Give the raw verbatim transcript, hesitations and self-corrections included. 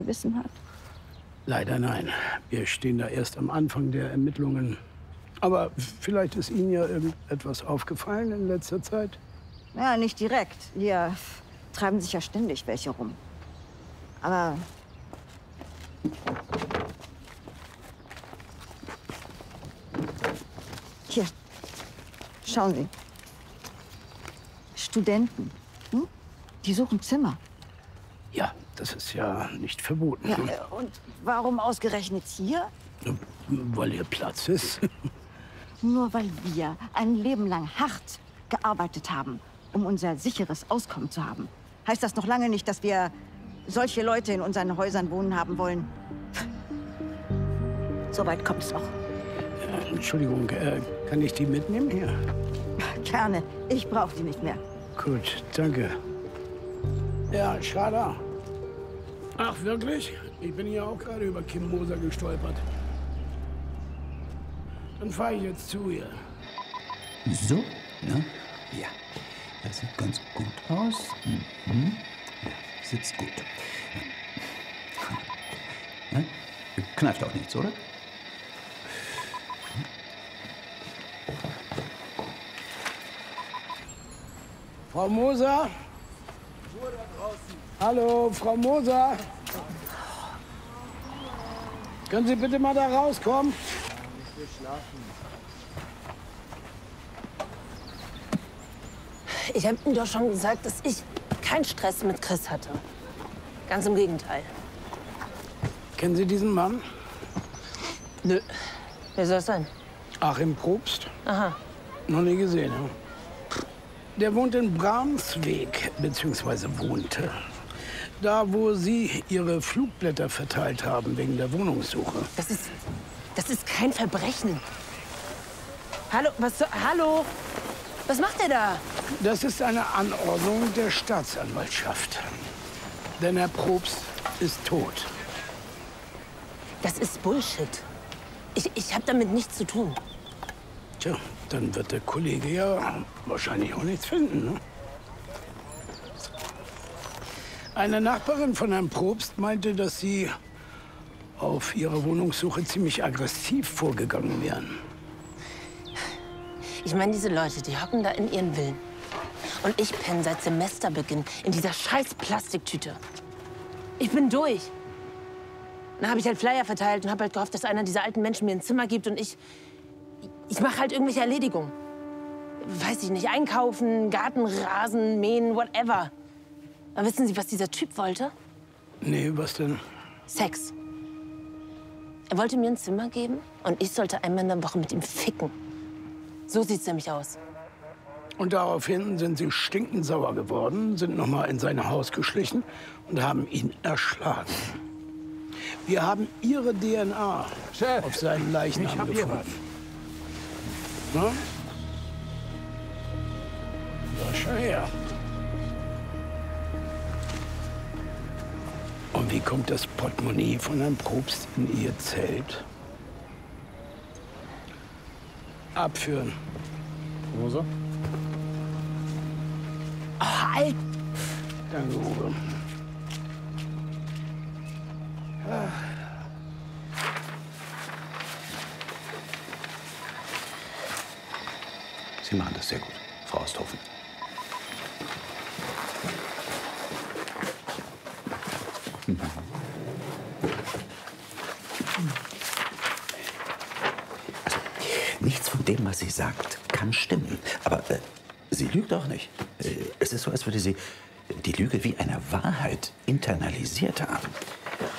Wissen hat? Leider nein. Wir stehen da erst am Anfang der Ermittlungen. Aber vielleicht ist Ihnen ja irgendetwas aufgefallen in letzter Zeit? Ja, nicht direkt. Hier treiben sich ja ständig welche rum. Aber... Hier, schauen Sie. Studenten, hm? Die suchen Zimmer. Ja, das ist ja nicht verboten. Ja, und warum ausgerechnet hier? Weil hier Platz ist. Nur weil wir ein Leben lang hart gearbeitet haben, um unser sicheres Auskommen zu haben. Heißt das noch lange nicht, dass wir solche Leute in unseren Häusern wohnen haben wollen? So weit kommt es noch. Äh, Entschuldigung, äh, kann ich die mitnehmen hier? Gerne. Ich brauche die nicht mehr. Gut, danke. Ja, schade. Ach, wirklich? Ich bin hier auch gerade über Kim Moser gestolpert. Dann fahre ich jetzt zu ihr. So, ne? Ja. Das sieht ganz gut aus. Mhm. Ja, sitzt gut. Ja. Ne? Kneift auch nichts, oder? Frau Moser? Ruhe da draußen. Hallo, Frau Moser? Können Sie bitte mal da rauskommen? Ich will schlafen. Ich habe ihm doch schon gesagt, dass ich keinen Stress mit Chris hatte. Ganz im Gegenteil. Kennen Sie diesen Mann? Nö. Wer soll es sein? Achim Probst? Aha. Noch nie gesehen, ja? Der wohnt in Bramsweg, beziehungsweise wohnte. Da, wo Sie Ihre Flugblätter verteilt haben, wegen der Wohnungssuche. Das ist, das ist kein Verbrechen. Hallo, was so, hallo? Was macht er da? Das ist eine Anordnung der Staatsanwaltschaft. Denn Herr Probst ist tot. Das ist Bullshit. Ich, ich habe damit nichts zu tun. Tja, dann wird der Kollege ja wahrscheinlich auch nichts finden, ne? Eine Nachbarin von Herrn Probst meinte, dass Sie auf Ihrer Wohnungssuche ziemlich aggressiv vorgegangen wären. Ich meine, diese Leute, die hocken da in ihren Villen. Und ich penne seit Semesterbeginn in dieser scheiß Plastiktüte. Ich bin durch. Dann habe ich halt Flyer verteilt und habe halt gehofft, dass einer dieser alten Menschen mir ein Zimmer gibt. Und ich, ich mache halt irgendwelche Erledigungen. Weiß ich nicht, einkaufen, Garten, Rasen, mähen, whatever. Aber wissen Sie, was dieser Typ wollte? Nee, was denn? Sex. Er wollte mir ein Zimmer geben und ich sollte einmal in der Woche mit ihm ficken. So sieht's nämlich aus. Und daraufhin sind Sie stinkend sauer geworden, sind noch mal in sein Haus geschlichen und haben ihn erschlagen. Wir haben Ihre D N A Chef, auf seinen Leichnam ich hab hier gefunden. Na? Da, schau her. Und wie kommt das Portemonnaie von Herrn Probst in Ihr Zelt? Abführen. Moser? Oh, Alter! Danke, Uwe. Sie machen das sehr gut, Frau Osthofen. Also, nichts von dem, was sie sagt, kann stimmen. Aber äh, sie lügt auch nicht. Äh, es ist so, als würde sie die Lüge wie eine Wahrheit internalisiert haben.